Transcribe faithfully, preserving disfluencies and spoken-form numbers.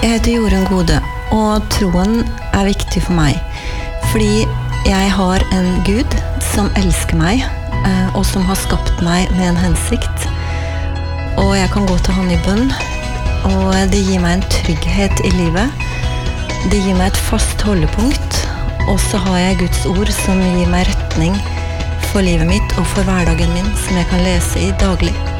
Jeg heter Jorunn Gode, og troen er viktig for meg, fordi jeg har en Gud som elsker meg, og som har skapt meg med en hensikt. Og jeg kan gå til han i bønn, og det gir meg en trygghet i livet. Det gir meg et fast holdepunkt, og så har jeg Guds ord som gir meg retning for livet mitt og for hverdagen min, som jeg kan lese i daglig.